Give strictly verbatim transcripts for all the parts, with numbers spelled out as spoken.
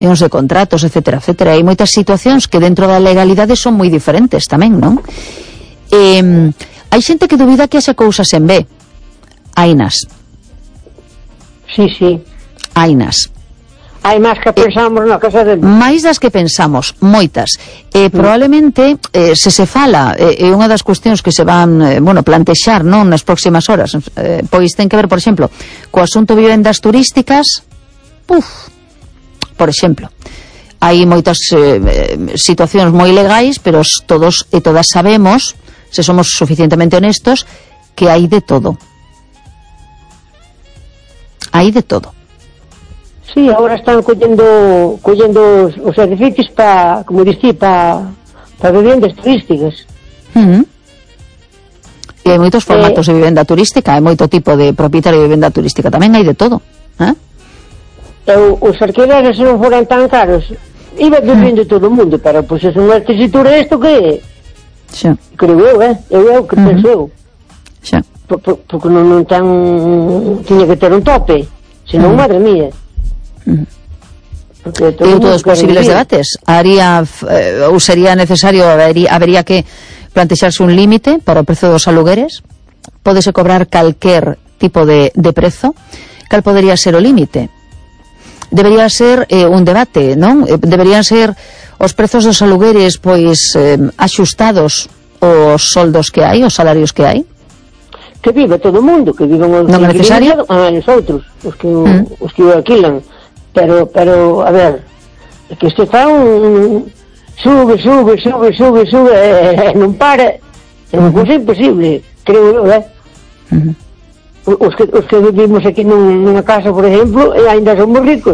e uns de contratos, etcétera, etcétera. Hai moitas situacións que dentro da legalidade son moi diferentes tamén, non? Eh, hai xente que dubida que haxa cousas en B. Hainas. Sí, sí. Hainas. Hai máis que pensamos na casa de... máis das que pensamos, moitas. Eh, probablemente, eh, se se fala, é eh, unha das cuestións que se van, eh, bueno, plantexar, non, nas próximas horas, eh, pois ten que ver, por exemplo, co asunto de vivendas turísticas. Puf, por exemplo, hai moitas eh, situacións moi legais, pero todos e todas sabemos, se somos suficientemente honestos, que hai de todo. Hai de todo. Sí, agora están collendo collendo os, os edificios para, como dixí, para para vivendas turísticas. Uh-huh. E hai moitos formatos eh, de vivenda turística, hai moito tipo de propietario de vivenda turística, tamén hai de todo. Eh? Eu, os alquileres, se non foran tan caros, iba vivindo uh-huh. todo o mundo, pero pois pues, é unha tesitura isto que sí. creo eu, eh? Eu eu que uh-huh. penso eu. Sí. Por, por, porque non, non ten, tiña que ter un tope, senón, uh-huh. madre mía. Uh-huh. E todos os posibles debates haría, eh, ou sería necesario, habería, habería que plantexarse un límite para o prezo dos alugueres. Pódese cobrar calquer tipo de, de prezo. Cal podería ser o límite? Debería ser eh, un debate, non? Deberían ser os prezos dos alugueres pois eh, axustados aos soldos que hai, os salarios que hai. Que vive todo o mundo, que viven os non é necesario? Ah, os outros, os que, mm. os que o alquilan. Pero, pero, a ver, que se fa un... Sube, sube, sube, sube, sube, e, e non para. É unha cousa imposible, creo eu, eh? Uh-huh. Os que, os que vivimos aquí nun, nunha casa, por exemplo, e ainda somos ricos.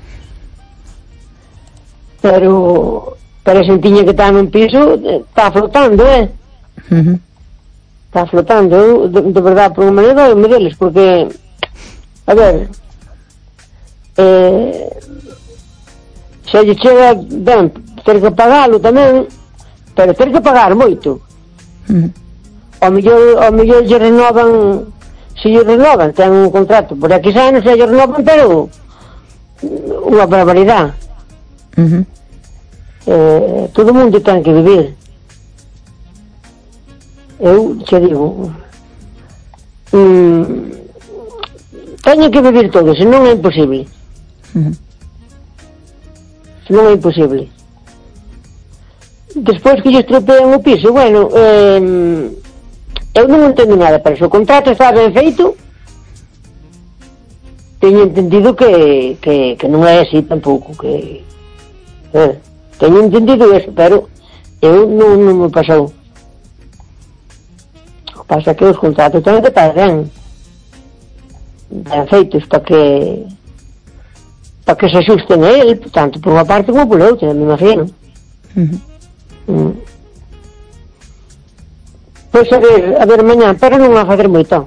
Pero, pero a xentiña que está nun piso está flotando, eh? Uh-huh. Está flotando, eu, de, de verdade, por unha maneira, me deles, porque, a ver... Eh, se lle chega ben ter que pagalo tamén, pero ter que pagar moito. Mm. Ao mellor, ao mellor lle renovan, se lle renovan, ten un contrato por aquí anos, se lle renovan, pero unha barbaridade. Mm-hmm. Eh, todo o mundo ten que vivir. Eu che digo, mm, teñen que vivir todos, senón é imposible. Uh-huh. Non é imposible. Despois que lle estropean o piso, bueno, eh, eu non entendo nada, pero se o contrato está ben feito, teño entendido que, que, que non é así tampouco, que eh, teño entendido eso, pero eu non, non me pasou. O que pasa é que os contratos teñen que estar ben ben feitos para que para que se axusten a ele, tanto por unha parte como por outra, me imagino. Uh-huh. Mm. Pois a ver, a ver mañá, pero non a facer moito.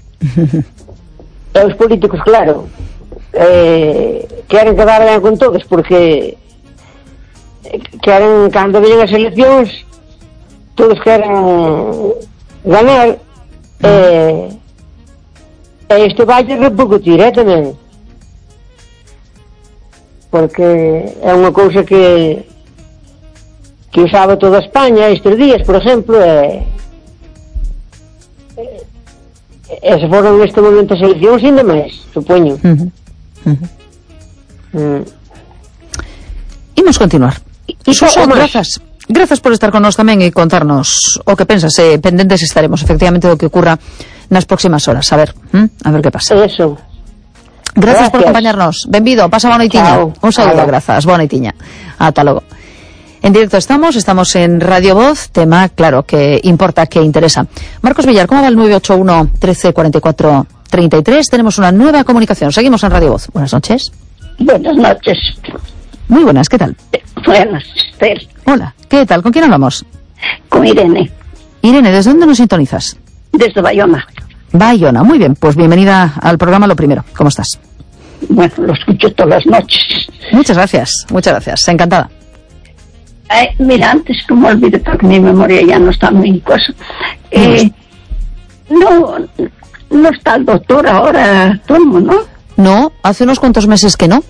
E os políticos, claro, eh, queren quedar ben con todos, porque queren, cando veñen as eleccións, todos queren ganar, e eh, e isto vai repercutir, eh, tamén. Porque é unha cousa que que usaba toda España estes días, por exemplo, e, e se foron neste momento as eleccións ainda máis, supoño. Uh-huh. Uh-huh. Mm. Imos continuar. E Suso, grazas. Grazas por estar con nós tamén e contarnos o que pensas. Eh, pendentes estaremos, efectivamente, do que ocurra nas próximas horas. A ver, ¿hmm? a ver que pasa. Eso. Grazas, Gracias por acompañarnos. Benvido, pasa boa noitiña. Chao. Un saludo, Chao. grazas. Boa noitiña. Ata logo. En directo estamos, estamos en Radio Voz, tema, claro, que importa, que interesa. Marcos Villar, ¿cómo va el nueve ocho uno, trece, cuarenta y cuatro, treinta y tres? Tenemos una nueva comunicación. Seguimos en Radio Voz. Buenas noches. Buenas noches. Muy buenas, ¿qué tal? Buenas, Esther. Hola, ¿qué tal? ¿Con quién hablamos? Con Irene, Irene, ¿desde dónde nos sintonizas? desde Bayona. Bayona, muy bien, pues bienvenida al programa lo primero. ¿Cómo estás? Bueno, lo escucho todas las noches. Muchas gracias, muchas gracias, encantada. Ay, mira, antes que me olvide, porque mi memoria ya no está muy cosa. Eh, no, no está el doctor ahora, Tomo, ¿no? No, hace unos cuantos meses que no.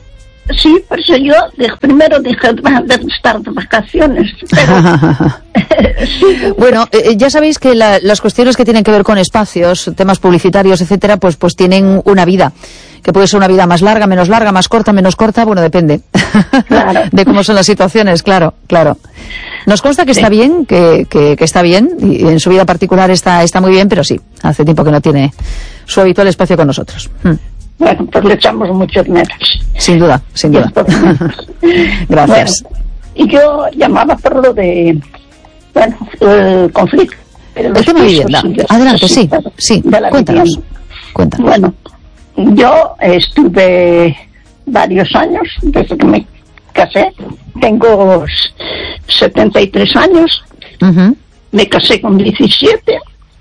Sí, por eso yo dije, primero dije de estar de vacaciones. Pero, sí. Bueno, eh, ya sabéis que la, las cuestiones que tienen que ver con espacios, temas publicitarios, etcétera, pues, pues tienen una vida. Que puede ser una vida más larga, menos larga, más corta, menos corta, bueno, depende. Claro. De cómo son las situaciones, claro, claro. Nos consta que sí. Está bien, que, que, que está bien, y en su vida particular está, está muy bien, pero sí, hace tiempo que no tiene su habitual espacio con nosotros. Hmm. Bueno, pues le echamos muchos menos. Sin duda, sin duda. Gracias. Bueno, y yo llamaba por lo de, bueno, el conflicto. El tema de vivienda. Adelante, sí, sí, cuéntanos, cuéntanos. Bueno, yo estuve varios años, desde que me casé, tengo setenta y tres años, uh-huh. Me casé con diecisiete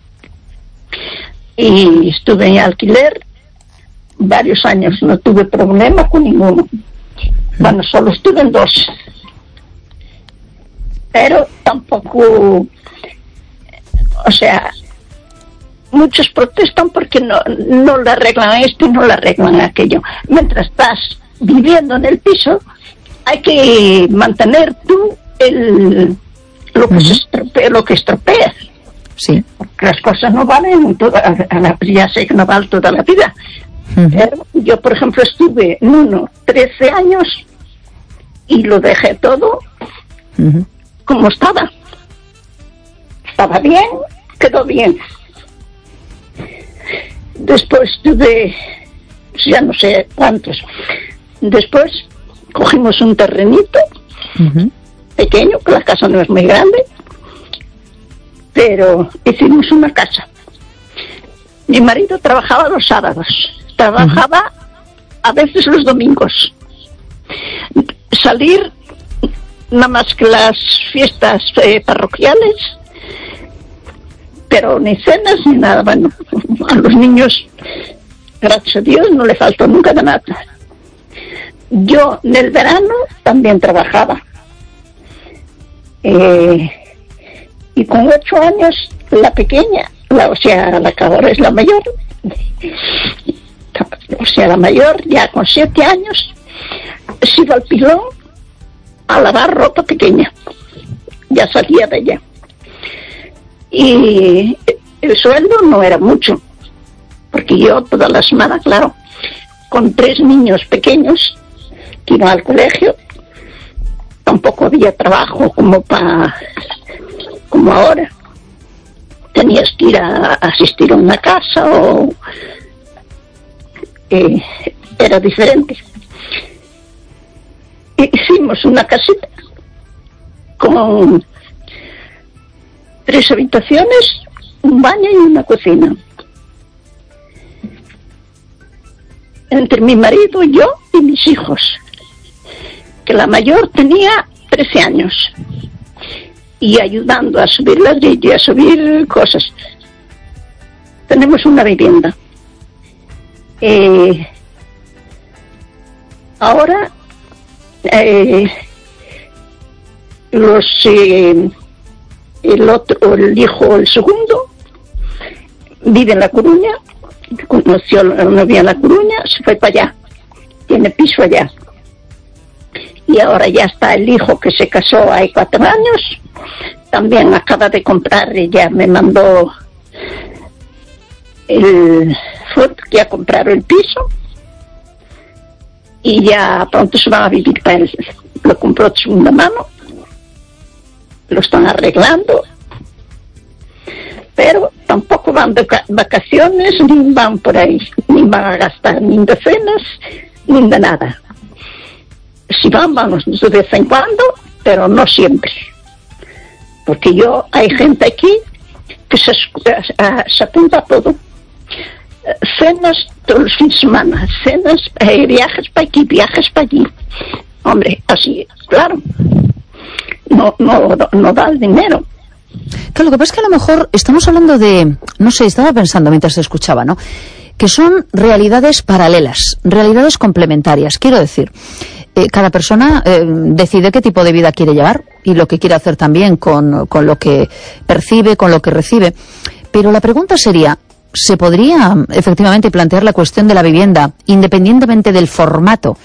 y estuve en alquiler varios años, no tuve problema con ninguno. Bueno, solo estuve en dos. Pero tampoco, o sea, muchos protestan porque no, no le arreglan esto y no le arreglan aquello. Mientras estás viviendo en el piso, hay que mantener tú el, lo que uh-huh. se estropea, lo que estropeas. Sí. Porque las cosas no valen toda, a la, ya sé que no valen toda la vida. Uh-huh. Pero yo, por ejemplo, estuve en uno trece años y lo dejé todo uh-huh. como estaba. Estaba bien, quedó bien. Después tuve, ya no sé cuántos. Después cogimos un terrenito uh-huh. pequeño, que la casa no es muy grande, pero hicimos una casa. Mi marido trabajaba los sábados. Trabajaba uh-huh. a veces los domingos. Salir nada más que las fiestas eh, parroquiales, pero ni cenas ni nada. Bueno, a los niños, gracias a Dios, no le faltó nunca de nada. Yo en el verano también trabajaba. Eh, y con ocho años, la pequeña, la, o sea, la que ahora es la mayor, o sea, la mayor, ya con siete años, se iba al pilón a lavar ropa pequeña. Ya salía de ella. Y el sueldo no era mucho, porque yo toda la semana, claro, con tres niños pequeños que iban al colegio, tampoco había trabajo como para, como ahora. Tenías que ir a asistir a una casa o eh, era diferente. Hicimos una casita con tres habitaciones, un baño y una cocina. Entre mi marido, yo y mis hijos, que la mayor tenía trece años, y ayudando a subir ladrillo y a subir cosas. Tenemos una vivienda. Eh, ahora eh, los eh, el otro, el hijo, el segundo, vive en La Coruña, conoció a la novia en La Coruña, se fue para allá, tiene piso allá. Y ahora ya está el hijo que se casó hay cuatro años, también acaba de comprar, ya me mandó el foto que ya compraron el piso y ya pronto se van a vivir para él. Lo compró de segunda mano, lo están arreglando, pero tampoco van de vacaciones ni van por ahí, ni van a gastar ni de cenas ni de nada. Si van, vamos de vez en cuando, pero no siempre. Porque yo, hay gente aquí que se, se apunta a todo. Cenas todos los fines de semana, cenas, eh, viajes para aquí, viajes para allí. Hombre, así, claro, no, no, no da el dinero. Claro, lo que pasa es que a lo mejor estamos hablando de, no sé, estaba pensando mientras te escuchaba, ¿no? Que son realidades paralelas, realidades complementarias. Quiero decir, eh, cada persona eh, decide qué tipo de vida quiere llevar y lo que quiere hacer también con, con lo que percibe, con lo que recibe. Pero la pregunta sería, ¿se podría efectivamente plantear la cuestión de la vivienda, independientemente del formato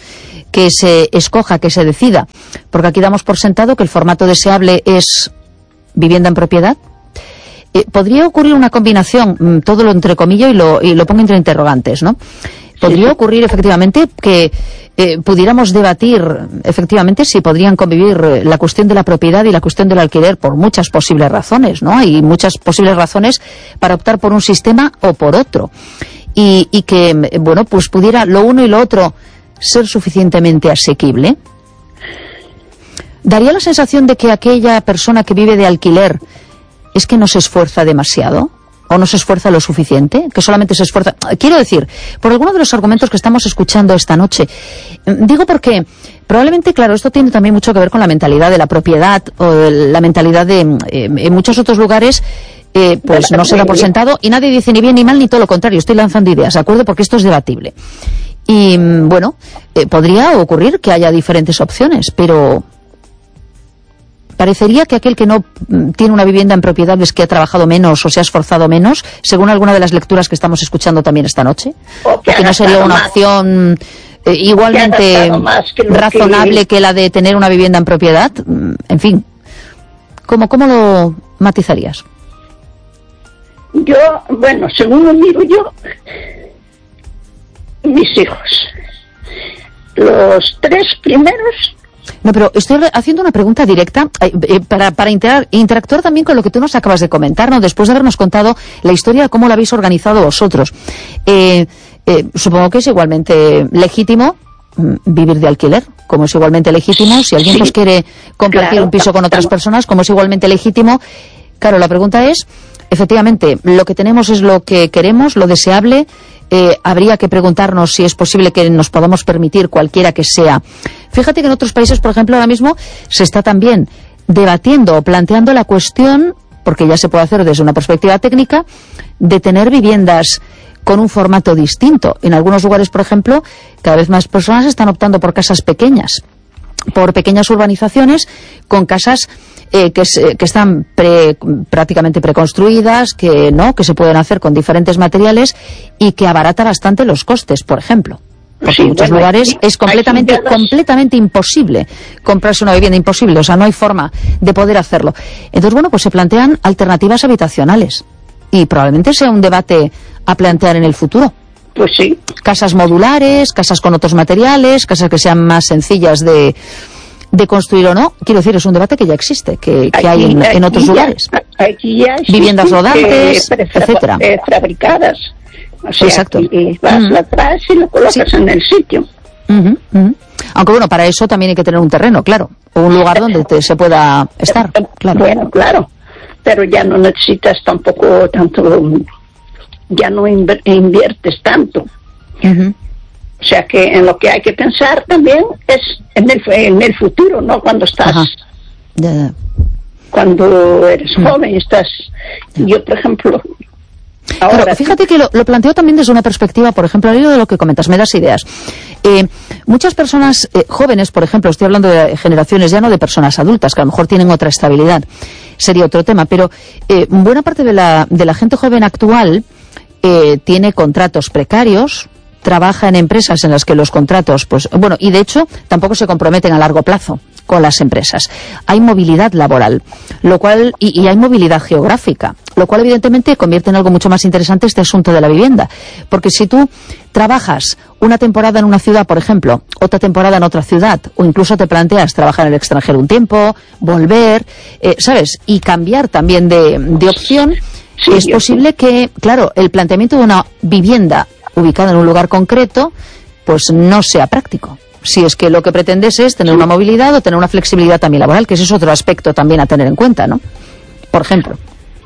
que se escoja, que se decida, porque aquí damos por sentado que el formato deseable es vivienda en propiedad. Eh, podría ocurrir una combinación, todo lo entrecomillo y lo, y lo pongo entre interrogantes, ¿no? Podría ocurrir efectivamente que eh, pudiéramos debatir efectivamente si podrían convivir eh, la cuestión de la propiedad y la cuestión del alquiler por muchas posibles razones, ¿no? Hay muchas posibles razones para optar por un sistema o por otro. Y, y que, bueno, pues pudiera lo uno y lo otro ser suficientemente asequible. ¿Daría la sensación de que aquella persona que vive de alquiler es que no se esfuerza demasiado? ¿O no se esfuerza lo suficiente? ¿Que solamente se esfuerza? Quiero decir, por alguno de los argumentos que estamos escuchando esta noche, digo porque probablemente, claro, esto tiene también mucho que ver con la mentalidad de la propiedad o de la mentalidad de, eh, en muchos otros lugares, eh, pues no se da por sentado y nadie dice ni bien ni mal ni todo lo contrario. Estoy lanzando ideas, ¿de acuerdo? Porque esto es debatible. Y, bueno, eh, podría ocurrir que haya diferentes opciones, pero parecería que aquel que no tiene una vivienda en propiedad es que ha trabajado menos o se ha esforzado menos, según alguna de las lecturas que estamos escuchando también esta noche. O que, que no sería una más. opción eh, igualmente que que razonable que... que la de tener una vivienda en propiedad. En fin, ¿cómo, cómo lo matizarías? Yo, bueno, según lo miro yo, mis hijos, los tres primeros. No, pero estoy haciendo una pregunta directa eh, eh, para, para inter interactuar también con lo que tú nos acabas de comentar, ¿no? Después de habernos contado la historia de cómo lo habéis organizado vosotros. Eh, eh, supongo que es igualmente legítimo mm, vivir de alquiler, como es igualmente legítimo si alguien sí, pues quiere compartir claro, un piso con otras personas, como es igualmente legítimo. Claro, la pregunta es, efectivamente, lo que tenemos es lo que queremos, lo deseable. Eh, habría que preguntarnos si es posible que nos podamos permitir cualquiera que sea. Fíjate que en otros países, por ejemplo, ahora mismo se está también debatiendo o planteando la cuestión, porque ya se puede hacer desde una perspectiva técnica, de tener viviendas con un formato distinto. En algunos lugares, por ejemplo, cada vez más personas están optando por casas pequeñas, por pequeñas urbanizaciones con casas eh, que, se, que están pre, prácticamente preconstruidas, que no, que se pueden hacer con diferentes materiales y que abarata bastante los costes, por ejemplo. Porque sí, en muchos bueno, lugares aquí, es completamente completamente imposible comprarse una vivienda, imposible, o sea, no hay forma de poder hacerlo. Entonces, bueno, pues se plantean alternativas habitacionales y probablemente sea un debate a plantear en el futuro. Pues sí. Casas modulares, casas con otros materiales, casas que sean más sencillas de, de construir o no. Quiero decir, es un debate que ya existe, que, que aquí, hay en, en otros ya, lugares. Aquí ya viviendas rodantes, eh, etcétera. Eh, fabricadas. O sea, exacto. Y vas mm. atrás y lo colocas sí. en el sitio. Uh-huh, uh-huh. Aunque bueno, para eso también hay que tener un terreno, claro, o un lugar donde te, se pueda estar. Claro. Bueno, claro, pero ya no necesitas tampoco tanto, ya no inviertes tanto. Uh-huh. O sea que en lo que hay que pensar también es en el, en el futuro, no cuando estás, yeah, yeah. cuando eres uh-huh. joven, estás, yo por ejemplo. Ahora, claro, fíjate que lo, lo planteo también desde una perspectiva, por ejemplo, al hilo de lo que comentas, me das ideas. Eh, muchas personas eh, jóvenes, por ejemplo, estoy hablando de generaciones ya no de personas adultas, que a lo mejor tienen otra estabilidad, sería otro tema, pero eh, buena parte de la, de la gente joven actual eh, tiene contratos precarios, trabaja en empresas en las que los contratos, pues bueno, y de hecho tampoco se comprometen a largo plazo con las empresas. Hay movilidad laboral, lo cual y, y hay movilidad geográfica, lo cual evidentemente convierte en algo mucho más interesante este asunto de la vivienda, porque si tú trabajas una temporada en una ciudad, por ejemplo, otra temporada en otra ciudad, o incluso te planteas trabajar en el extranjero un tiempo, volver, eh, ¿sabes? Y cambiar también de, de opción, sí, es posible que, claro, el planteamiento de una vivienda ubicada en un lugar concreto, pues no sea práctico. Si es que lo que pretendes es tener una movilidad o tener una flexibilidad también laboral, que ese es otro aspecto también a tener en cuenta, ¿no? Por ejemplo.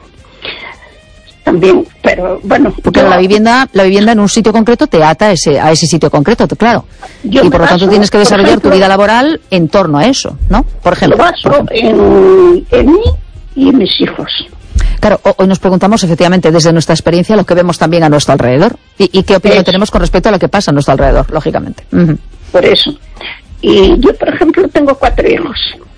También, pero bueno... Porque yo, la vivienda la vivienda en un sitio concreto te ata a ese, a ese sitio concreto, claro. Y por lo tanto baso, tienes que desarrollar ejemplo, tu vida laboral en torno a eso, ¿no? Por ejemplo. Lo baso por ejemplo. En, en mí y en mis hijos. Claro, hoy nos preguntamos efectivamente desde nuestra experiencia lo que vemos también a nuestro alrededor y, y qué opinión eso. tenemos con respecto a lo que pasa a nuestro alrededor, lógicamente. Uh-huh. Por eso. Y yo, por ejemplo, tengo cuatro hijos.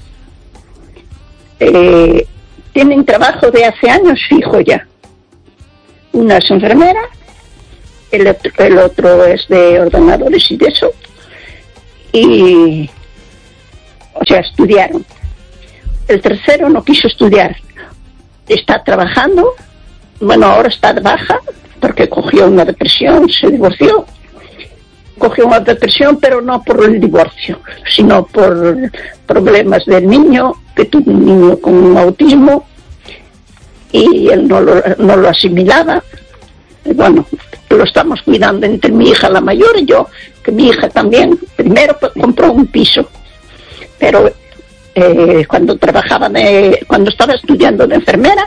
Eh, tienen trabajo de hace años fijo ya. Una es enfermera, el otro, el otro es de ordenadores y de eso. y, o sea, estudiaron. El tercero no quiso estudiar, está trabajando, bueno, ahora está de baja, porque cogió una depresión, se divorció, cogió una depresión, pero no por el divorcio, sino por problemas del niño, que tuvo un niño con autismo, y él no lo, no lo asimilaba. Y bueno, lo estamos cuidando entre mi hija la mayor y yo, que mi hija también, primero compró un piso, pero eh, cuando trabajaba, de, cuando estaba estudiando de enfermera,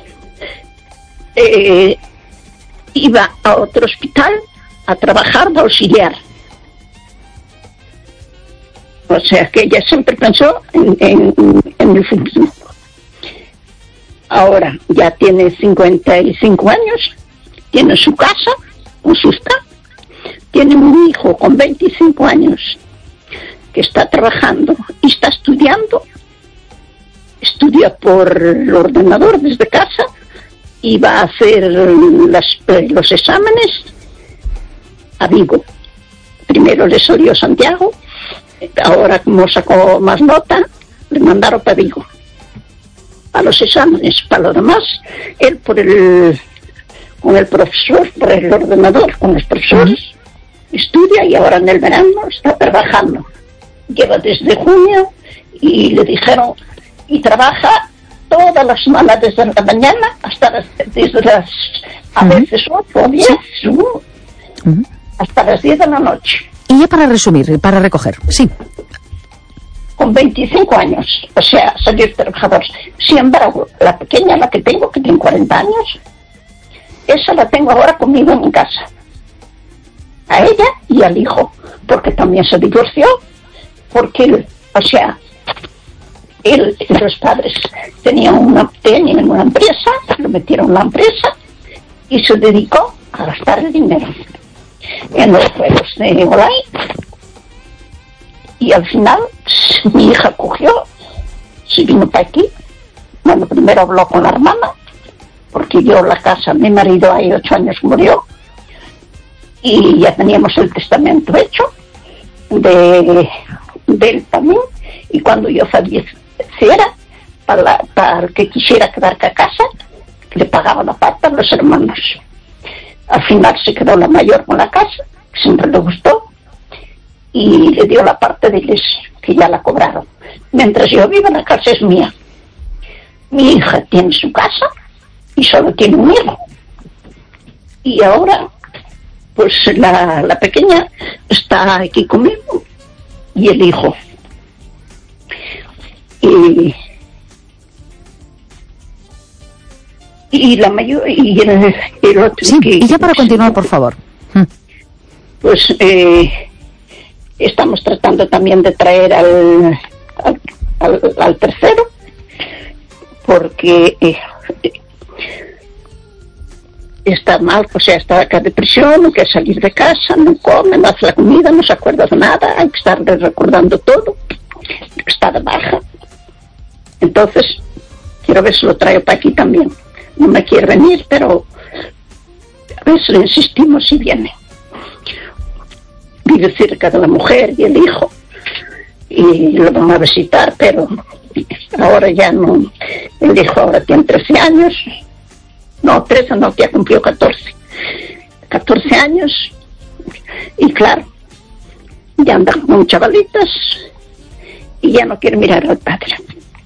eh, iba a otro hospital a trabajar de auxiliar. O sea que ella siempre pensó en, en, en el futuro. Ahora ya tiene cincuenta y cinco años, tiene su casa, con su staff, tiene un hijo con veinticinco años que está trabajando y está estudiando, estudia por el ordenador desde casa y va a hacer las, los exámenes a Vigo. Primero le salió Santiago, ahora como sacó más nota, le mandaron para Vigo. A los exámenes, para lo demás, él por el, con el profesor, por el ordenador, con los profesores, estudia y ahora en el verano está trabajando. Lleva desde junio y le dijeron, y trabaja todas las semanas desde la mañana hasta las, desde las, a uh-huh. veces ocho o diez, uh, uh-huh. hasta las diez de la noche. Y ya para resumir, para recoger, sí. Con veinticinco años, o sea, salir trabajadores. Sin embargo, la pequeña, la que tengo, que tiene cuarenta años, esa la tengo ahora conmigo en mi casa. A ella y al hijo, porque también se divorció, porque él, o sea, él y los padres tenían una, tenían una empresa, lo metieron en la empresa y se dedicó a gastar el dinero en los juegos de online. Y al final mi hija cogió, se vino para aquí. Bueno, primero habló con la hermana, porque yo la casa, mi marido hay ocho años murió, y ya teníamos el testamento hecho de, de él también, y cuando yo falleciera, para, la, para el que quisiera quedar a casa, le pagaba la parte a los hermanos. Al final se quedó la mayor con la casa, que siempre le gustó, y le dio la parte de ellos, que ya la cobraron. Mientras yo vivo, la casa es mía. Mi hija tiene su casa y solo tiene un hijo. Y ahora, pues la, la pequeña está aquí conmigo y el hijo. Y, y la mayor y el, el otro. Sí, que, y ya para continuar, por favor. Pues eh, estamos tratando también de traer al, al, al, al tercero, porque eh, está mal, o sea, está acá de prisión, no quiere salir de casa, no come, no hace la comida, no se acuerda de nada, hay que estar recordando todo, está de baja. Entonces, quiero ver si lo traigo para aquí también. No me quiere venir, pero a veces le insistimos si viene. Vive cerca de la mujer y el hijo y lo van a visitar, pero ahora ya no. El hijo ahora tiene trece años, no, trece no, ya cumplió catorce catorce años, y claro, ya anda con chavalitas y ya no quiere mirar al padre.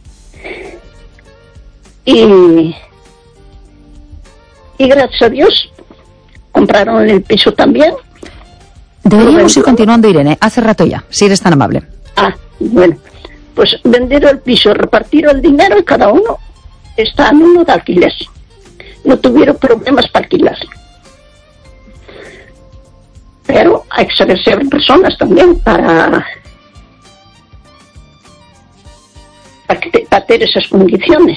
Y y gracias a Dios compraron el piso también. Deberíamos ir continuando, Irene, hace rato ya, si eres tan amable. Ah, bueno, pues vender el piso, repartir el dinero y cada uno está en uno de alquiler. No tuvieron problemas para alquilar. Pero hay que saber ser personas también para, para, que, para tener esas condiciones.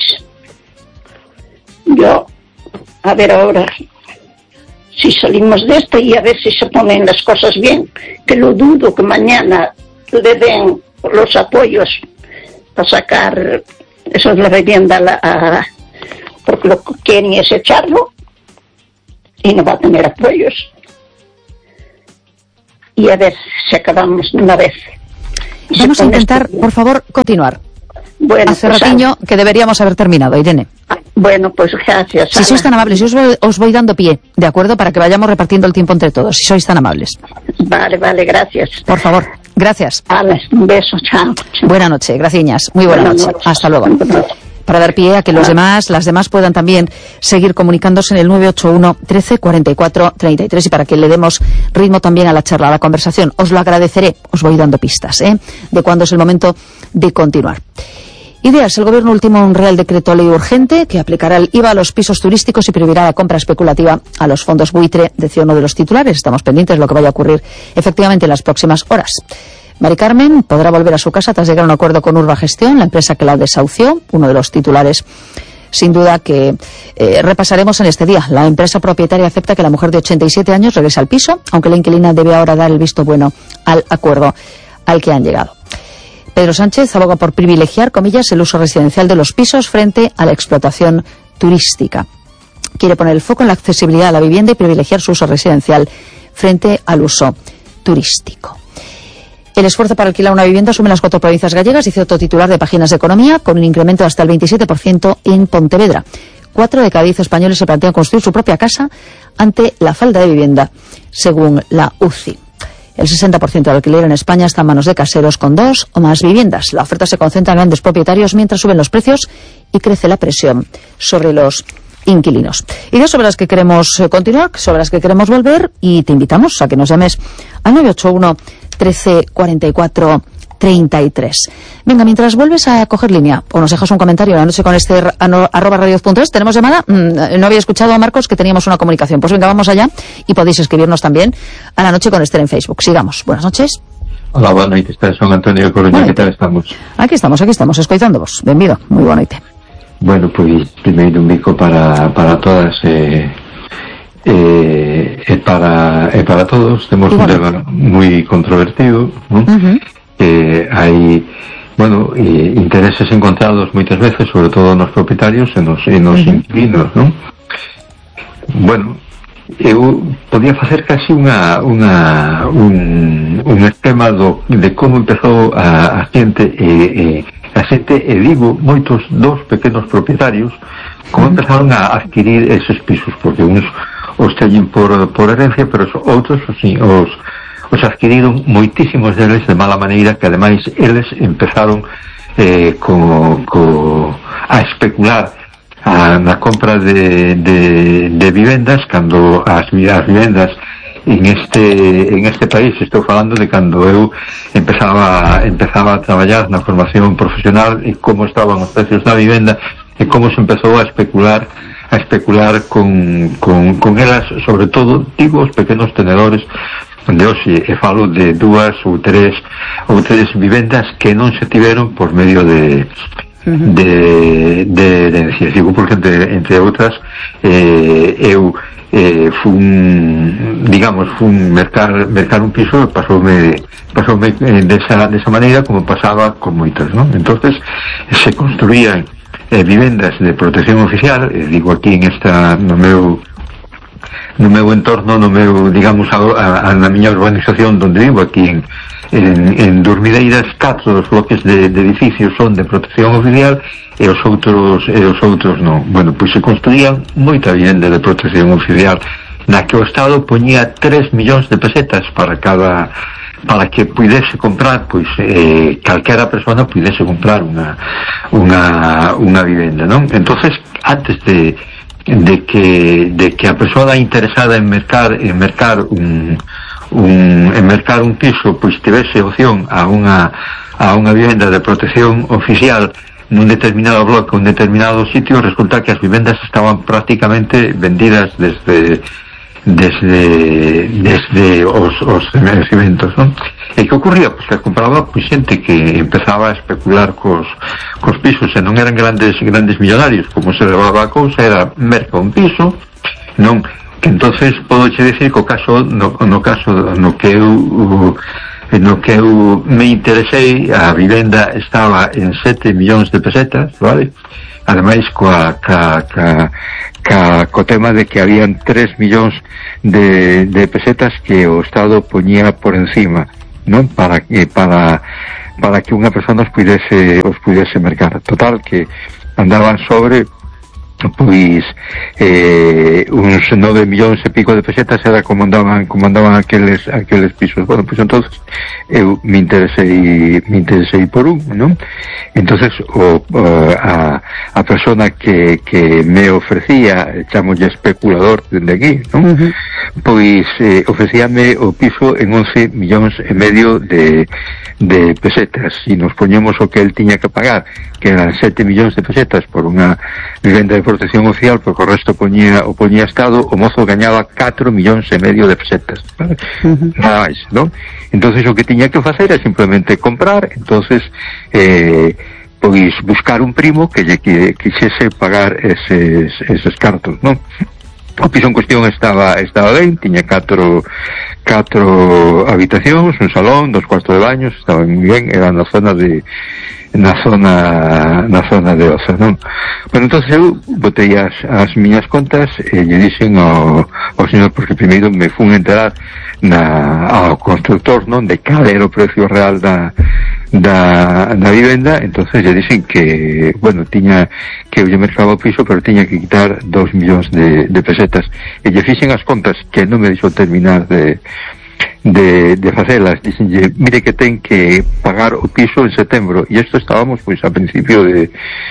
Yo, a ver ahora si salimos de esto y a ver si se ponen las cosas bien, que lo dudo que mañana le den los apoyos para sacar eso de la vivienda, a, a, porque lo que quieren es echarlo y no va a tener apoyos. Y a ver si acabamos de una vez. Vamos a intentar, por favor, continuar. Bueno, Hace pues, ratiño que deberíamos haber terminado, Irene. Bueno, pues gracias. Si sois tan amables, yo os voy, os voy dando pie, ¿de acuerdo? Para que vayamos repartiendo el tiempo entre todos, si sois tan amables. Vale, vale, gracias. Por favor, gracias. Vale, un beso, chao. chao. Buena noche, gracias. Muy buena, Buenas noche. noches. Hasta luego. Buenas noches. Para dar pie a que los demás, las demás puedan también seguir comunicándose en el nueve ocho uno, trece, cuarenta y cuatro, treinta y tres y para que le demos ritmo también a la charla, a la conversación. Os lo agradeceré, os voy dando pistas, ¿eh? De cuándo es el momento de continuar. Ideas. El Gobierno ultima un Real Decreto Ley urgente que aplicará el I V A a los pisos turísticos y prohibirá la compra especulativa a los fondos buitre, decía uno de los titulares. Estamos pendientes de lo que vaya a ocurrir efectivamente en las próximas horas. Mari Carmen podrá volver a su casa tras llegar a un acuerdo con Urba Gestión, la empresa que la desahució, uno de los titulares sin duda que eh, repasaremos en este día. La empresa propietaria acepta que la mujer de ochenta y siete años regrese al piso, aunque la inquilina debe ahora dar el visto bueno al acuerdo al que han llegado. Pedro Sánchez aboga por privilegiar, comillas, el uso residencial de los pisos frente a la explotación turística. Quiere poner el foco en la accesibilidad a la vivienda y privilegiar su uso residencial frente al uso turístico. El esfuerzo para alquilar una vivienda asume las cuatro provincias gallegas, dice otro titular de Páginas de Economía, con un incremento de hasta el veintisiete por ciento en Pontevedra. Cuatro de cada diez españoles se plantean construir su propia casa ante la falta de vivienda, según la U C I. El sesenta por ciento del alquiler en España está en manos de caseros con dos o más viviendas. La oferta se concentra en grandes propietarios mientras suben los precios y crece la presión sobre los inquilinos. Ideas sobre las que queremos continuar, sobre las que queremos volver, y te invitamos a que nos llames al nueve ocho uno, trece, cuarenta y cuatro, treinta y tres. Venga, mientras vuelves a coger línea o nos dejas un comentario la noche con este arroba radioz punto es, ¿tenemos llamada? Mm, no había escuchado a Marcos que teníamos una comunicación. Pues venga, vamos allá y podéis escribirnos también a la noche con Esther en Facebook. Sigamos. Buenas noches. Hola, boa noite, está Son Antonio de Coruña, que tal estamos? Aquí estamos, aquí estamos, escoitándovos. Benvido, moi boa noite. Bueno, pois, primeiro un bico para, para todas e eh, eh, para, eh, para todos. Temos un tema moi controvertido, ¿no? Uh-huh. Eh, hai, bueno, eh, intereses encontrados moitas veces, sobre todo nos propietarios e nos, e nos uh-huh. inquilinos, ¿no? Bueno, eu podía facer casi unha, unha, un, un esquema do, de como empezou a, a xente e, e a xente, e digo, moitos dos pequenos propietarios como empezaron a adquirir eses pisos, porque uns os teñen por, por herencia, pero os outros así, os, os adquiriron moitísimos deles de mala maneira, que ademais eles empezaron eh, co, co, a especular a, na compra de, de, de vivendas, cando as, as vivendas en este en este país, estou falando de cando eu empezaba empezaba a traballar na formación profesional, e como estaban os precios da vivenda e como se empezou a especular a especular con, con, con elas, sobre todo, digo, os pequenos tenedores de hoxe, e falo de dúas ou tres ou tres vivendas que non se tiveron por medio de de, de herencias, digo, porque entre, entre outras eh, eu eh, fun, digamos, fun mercar, mercar un piso, pasoume, pasoume eh, desa, desa maneira como pasaba con moitas, ¿no? Entonces se construían eh, vivendas de protección oficial, eh, digo aquí en esta, no meu no meu entorno, no meu, digamos, a, a, na miña urbanización donde vivo, aquí en, en, en Durmideiras, catro dos bloques de, de edificios son de protección oficial e os outros e os outros non. Bueno, pois se construían moita vivenda de protección oficial na que o Estado poñía tres millóns de pesetas para cada para que puidese comprar, pois eh, calquera persona puidese comprar unha unha unha vivenda, non? Entonces, antes de de que de que a persoa interesada en mercar en mercar un un en mercar un piso pois tivese opción a unha a unha vivenda de protección oficial nun determinado bloque, un determinado sitio, resulta que as vivendas estaban prácticamente vendidas desde desde desde os, os eventos, non? E que ocurría? Pois que compraba pois xente que empezaba a especular cos, cos pisos, e non eran grandes grandes millonarios, como se levaba a cousa, era merca un piso, non? Que entonces podo che dicir que o caso, no, no caso no que eu no que eu me interesei, a vivenda estaba en sete millóns de pesetas, vale? Ademais coa ca, ca, ca, co tema de que habían tres millóns de, de pesetas que o Estado poñía por encima non? Para que para para que unha persona os pudese os pudese mercar. Total que andaban sobre pois eh, uns nove millóns e pico de pesetas era como andaban, como andaban aqueles, aqueles pisos. Bueno, pois entonces eu me interesei me interesei por un, non? Entonces o, o, a, a persona que, que me ofrecía, chamolle especulador dende aquí, non? Uh-huh. Pois eh, ofrecíame o piso en once millóns e medio de, de pesetas. Si nos poñemos o que el tiña que pagar, que eran sete millóns de pesetas por unha vivenda de protección oficial, porque o resto poñía, o poñía Estado, o mozo gañaba catro millóns e medio de pesetas, ¿vale? Uh-huh. Nada máis, non? Entonces o que tiña que facer era simplemente comprar, entonces eh, pois buscar un primo que lle que, quixese pagar eses, eses cartos, non? O piso en cuestión estaba estaba ben, tiña catro catro habitacións, un salón, dos cuartos de baños, estaba moi ben, era na zona de na zona na zona de Oza, non? Bueno, entonces eu botei as, as miñas contas e lle dixen ao, ao señor, porque primeiro me fun enterar na, ao constructor, non? De cal era o precio real da da, da vivenda. Entonces lle dixen que, bueno, tiña que eu lle mercaba o piso, pero tiña que quitar dos millóns de, de pesetas, e lle fixen as contas, que non me deixou terminar de de, de facelas. Dixenlle, mire que ten que pagar o piso en setembro, e isto estábamos pois a principio de,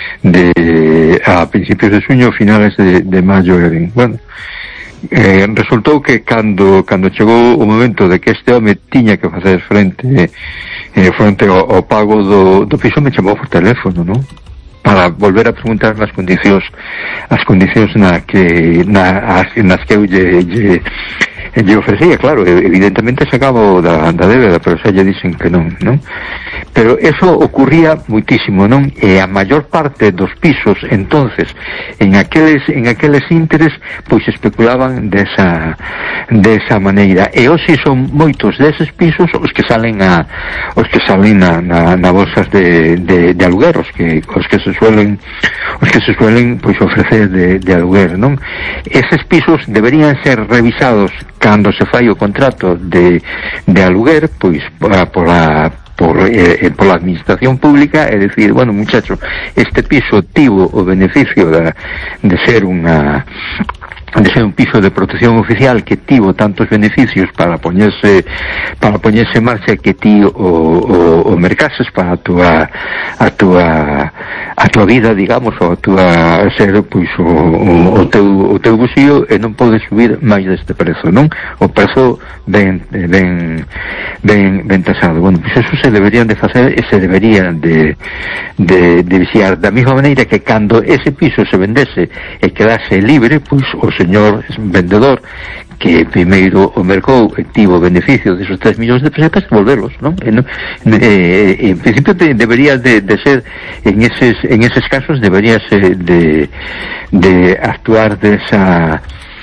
de a principios de xuño, finales de, de maio. Bueno, eh, resultou que cando cando chegou o momento de que este home tiña que facer frente eh, frente ao, ao pago do, do piso, me chamou por teléfono, non? Para volver a preguntar as condicións as condicións na que na, as, nas que eu lle, lle lle ofrecía, claro, evidentemente sacaba da, da débeda, pero xa lle dicen que non, non? Pero eso ocurría muitísimo, non? E a maior parte dos pisos, entonces, en aqueles en aqueles ínteres, pois especulaban desa desa maneira. E hoxe son moitos deses pisos os que salen a os que salen na, na, na bolsas de, de, de aluguer, os que os que se suelen os que se suelen pois ofrecer de, de aluguer, non? Eses pisos deberían ser revisados cando se fai o contrato de, de aluguer, pois pola por, eh, por la administración pública, é dicir, bueno, muchacho, este piso tivo o beneficio da, de ser unha de ser un piso de protección oficial que tivo tantos beneficios para poñerse para poñerse en marcha, que ti o, o, o mercases para a túa a túa a túa vida, digamos, ou a túa ser, pois, o, o, o teu o teu bolsillo, e non podes subir máis deste prezo, non? O prezo ben ben ben, ben tasado. Bueno, pois eso se deberían de facer e se deberían de de, de vixiar, da mesma maneira que cando ese piso se vendese e quedase libre, pois o señor vendedor que primeiro o mercou e tivo beneficio desos tres millóns de pesetas, volverlos, non? E, non, eh, en principio de, debería de, de ser en eses, en eses casos debería ser de, de actuar desa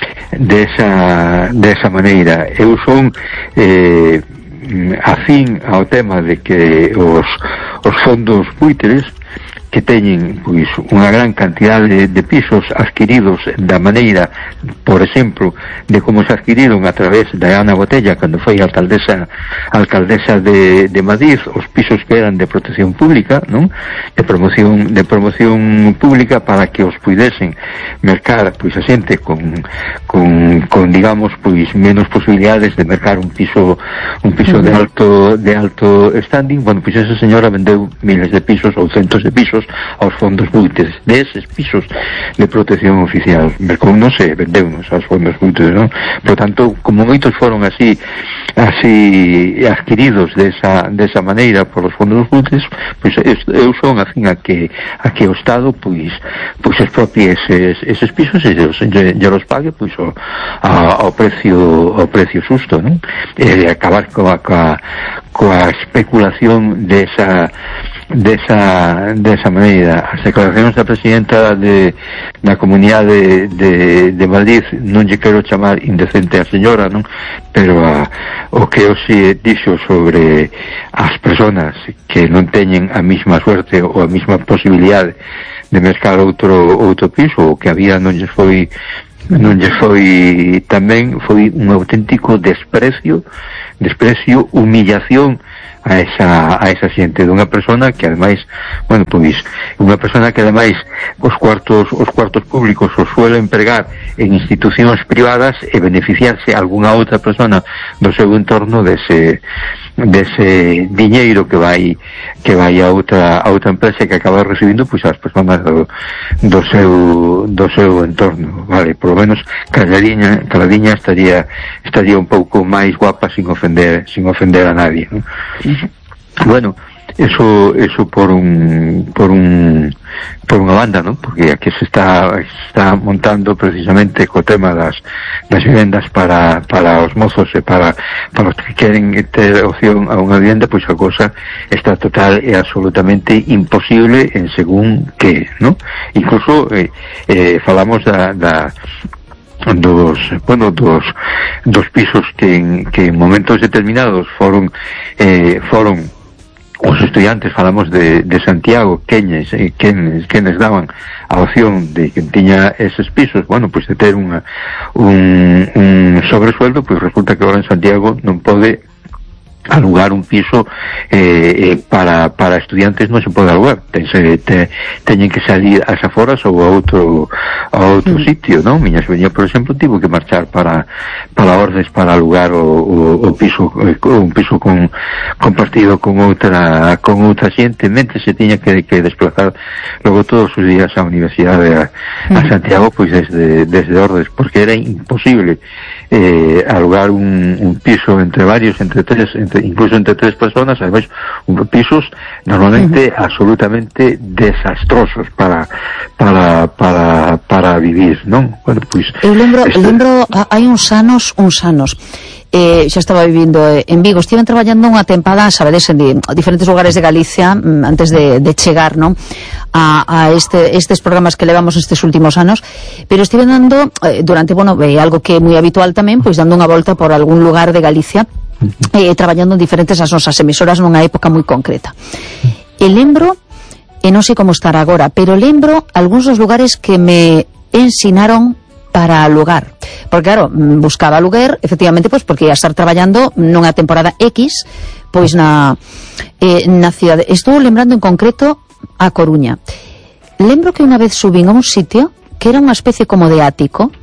desa desa maneira. Eu son eh, afín ao tema de que os, os fondos buitres, que teñen pois unha gran cantidad de, de pisos adquiridos da maneira, por exemplo, de como se adquiriron a través da Ana Botella cando foi alcaldesa alcaldesa de, de Madrid, os pisos que eran de protección pública, non? De promoción de promoción pública, para que os puidesen mercar pois a xente con, con, con digamos, pois menos posibilidades de mercar un piso un piso de alto de alto standing. Bueno, pois esa señora vendeu miles de pisos ou centos de pisos aos fondos buitres deses pisos de protección oficial. Mercou, non sei, vendeunos aos fondos buitres, non? Por tanto, como moitos foron así así adquiridos desa, desa maneira por os fondos buitres, pois eu son afín a que a que o Estado pois pois expropie eses, eses pisos e os, lle, lle los pague pois o, a, ao precio ao precio xusto, non? E acabar coa, coa, coa especulación desa desa desa maneira. As declaracións da presidenta de da Comunidade de, de Madrid, non lle quero chamar indecente a señora, non? Pero a, o que hoxe dixo sobre as persoas que non teñen a mesma suerte ou a mesma posibilidade de mercar outro outro piso, ou que a vida non lles foi non lle foi, tamén foi un auténtico desprecio, desprecio, humillación a esa a esa xente dunha persona que ademais, bueno, pois unha persona que ademais os cuartos os cuartos públicos os suele empregar en institucións privadas e beneficiarse a algunha outra persona do seu entorno dese dese diñeiro que vai que vai a outra a outra empresa que acaba recibindo pois as persoas do, do seu do seu entorno, vale, por lo menos Caladiña, Caladiña estaría estaría un pouco máis guapa sin ofender sin ofender a nadie, ¿no? Bueno, eso eso por un por un por unha banda, ¿no? Porque aquí se está está montando precisamente co tema das das vivendas para para os mozos e para para os que queren ter opción a unha vivenda, pois a cosa está total e absolutamente imposible en según que, ¿no? Incluso eh, eh, falamos da, da dos, bueno, dos dos pisos que en, que en momentos determinados foron eh, foron os estudiantes, falamos de, de Santiago, quenes, eh, quenes, quenes daban a opción de que tiña eses pisos, bueno, pois de ter unha, un, un sobresueldo, pois resulta que agora en Santiago non pode alugar un piso eh, eh, para, para estudiantes non se pode alugar, Tense, te, teñen que salir ás aforas ou a outro a outro mm. sitio, non? Miña sobrina, por exemplo, tivo que marchar para para Ordes para alugar o, o, o piso un piso con, compartido con outra con outra xente, mente se tiña que, que desplazar logo todos os días á universidade a, a Santiago, pois desde, desde Ordes, porque era imposible eh, alugar un, un piso entre varios, entre tres, entre, incluso entre tres personas, además, un, pisos normalmente uh-huh. absolutamente desastrosos para para para para vivir, non? Bueno, pois eu lembro, este... lembro hai uns anos, uns anos eh, xa estaba vivindo en Vigo, estiven traballando unha tempada, sabedes, en diferentes lugares de Galicia antes de, de chegar, non? A, a este, estes programas que levamos estes últimos anos, pero estive dando eh, durante, bueno, eh, algo que é moi habitual tamén, pois dando unha volta por algún lugar de Galicia eh, traballando en diferentes as nosas emisoras nunha época moi concreta. E lembro, e non sei como estar agora, pero lembro algúns dos lugares que me ensinaron para alugar, porque claro, buscaba aluguer efectivamente, pois porque ia estar traballando nunha temporada X, pois na eh, na cidade. Estou lembrando en concreto a Coruña. Lembro que unha vez subín a un sitio que era unha especie como de ático.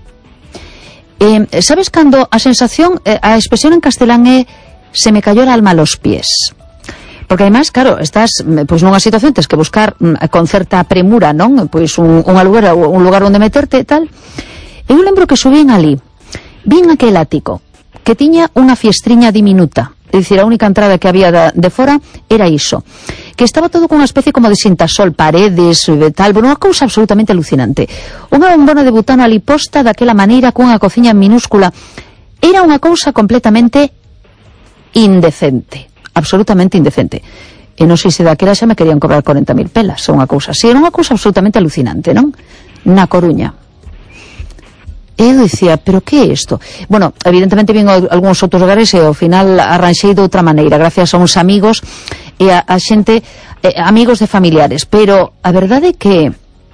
Eh, sabes cando a sensación, eh, a expresión en castelán é se me cayó el alma a los pies? Porque además, claro, estás pois nunha situación, tens que buscar con certa premura, non? Pois un, un lugar, un lugar onde meterte e tal. Eu lembro que subín ali, vin aquel ático que tiña unha fiestriña diminuta, é dicir, a única entrada que había de, de fora era iso, que estaba todo con unha especie como de cintasol, paredes, tal, bueno, unha cousa absolutamente alucinante. Unha bombona de butano ali posta daquela maneira, cunha cociña minúscula. Era unha cousa completamente indecente, absolutamente indecente. E non sei se daquela xa me querían cobrar corenta mil pelas, ou unha cousa así. Era unha cousa absolutamente alucinante, non? Na Coruña. E eu dicía, pero que é isto? Bueno, evidentemente vin algúns outros lugares e ao final arranxei de outra maneira, gracias a uns amigos e a, a xente, eh, amigos de familiares, pero a verdade é que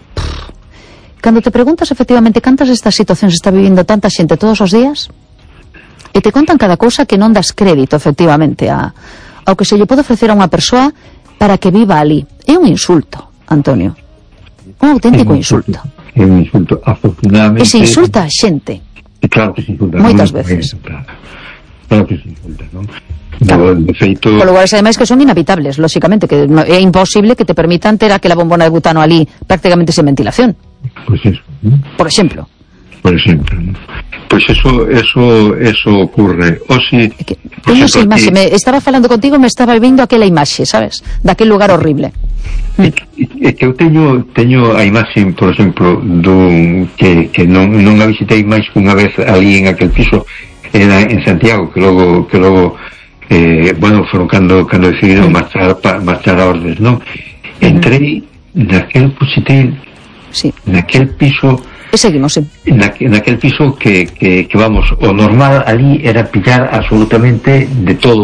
pff, cando te preguntas efectivamente cantas estas situacións está vivindo tanta xente todos os días e te contan cada cousa que non das crédito efectivamente a, ao que se lle pode ofrecer a unha persoa para que viva ali. É un insulto, Antonio, un auténtico insulto. É un insulto, afortunadamente. E se insulta a xente. Claro que se insulta. Moitas non, veces. Claro. claro que se insulta, non? Claro. De feito... Por lugares, ademais, que son inhabitables, lóxicamente, que é imposible que te permitan ter aquela bombona de butano ali prácticamente sen ventilación. Pois pues eso. ¿No? Por exemplo. Por exemplo, ¿no? Pois pues eso, eso, eso ocurre. O si... Que, teño esa imaxe, que... me estaba falando contigo, me estaba vindo aquela imaxe, sabes? Daquel lugar horrible. É que, que eu teño teño a imaxe, por exemplo, dun que, que non, non a visitei máis que unha vez ali en aquel piso, era en Santiago, que logo que logo eh, bueno, foron cando cando decidiron marchar pa, marchar a Ordes, non? Entrei naquel puxitel, sí. naquel piso. E seguimos, sí. Na, naquel piso que, que, que vamos, o normal ali era pillar absolutamente de todo,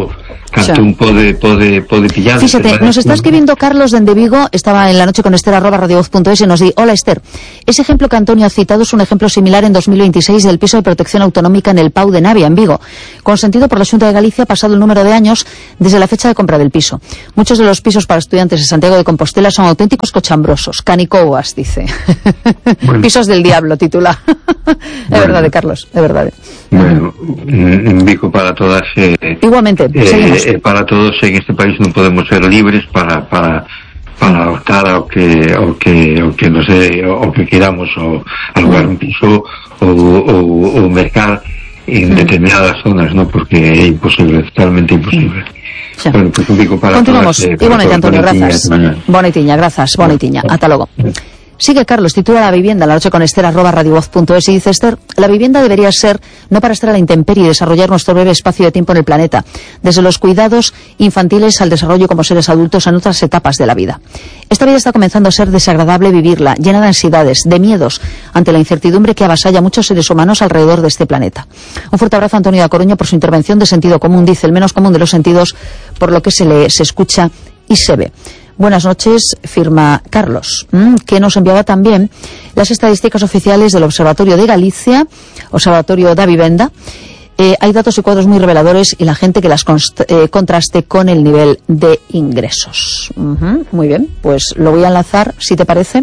Cantún pode, pode, pode pillar. Fíxate, nos está escribindo Carlos dende Vigo, estaba en la noche con Esther arroba radiovoz punto es y nos di, hola Esther, ese ejemplo que Antonio ha citado es un ejemplo similar en dos mil veintiséis del piso de protección autonómica en el Pau de Navia, en Vigo, consentido por la Xunta de Galicia pasado el número de años desde la fecha de compra del piso. Muchos de los pisos para estudiantes de Santiago de Compostela son auténticos cochambrosos, canicouas, dice. Bueno. Pisos del diablo, titula. Es bueno. Verdade, Carlos, é verdade. Bueno, un bico para todas. Eh, Igualmente, eh, eh, para todos en este país non podemos ser libres para para para optar ao que ao que ao que no sé, ao que queramos o alugar un piso ou ou mercar en determinadas zonas, ¿no? Porque é imposible, totalmente imposible. Sí. Bueno, pues un bico para Continuamos. todas. Eh, Igualmente, Antonio, grazas. Bonitiña, grazas, bonitiña. Ata logo. Sigue Carlos, titula La vivienda, la noche con Esther, arroba radiovoz punto es, y dice Esther, la vivienda debería ser no para estar a la intemperie y desarrollar nuestro breve espacio de tiempo en el planeta, desde los cuidados infantiles al desarrollo como seres adultos en otras etapas de la vida. Esta vida está comenzando a ser desagradable vivirla, llena de ansiedades, de miedos, ante la incertidumbre que avasalla a muchos seres humanos alrededor de este planeta. Un fuerte abrazo a Antonio da Coruña por su intervención de sentido común, dice, el menos común de los sentidos, por lo que se lee, se escucha y se ve. Buenas noches, firma Carlos, que nos enviaba también las estadísticas oficiales del Observatorio de Galicia, Observatorio da Vivenda. Eh, hay datos y cuadros muy reveladores y la gente que las eh, contraste con el nivel de ingresos. Uh-huh, muy bien, pues lo voy a enlazar, si te parece,